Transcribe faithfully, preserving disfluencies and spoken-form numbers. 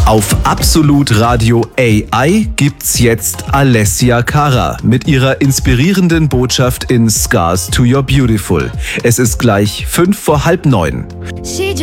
Auf Absolut Radio A I gibt's jetzt Alessia Cara mit ihrer inspirierenden Botschaft in Scars to Your Beautiful. Es ist gleich fünf vor halb neun.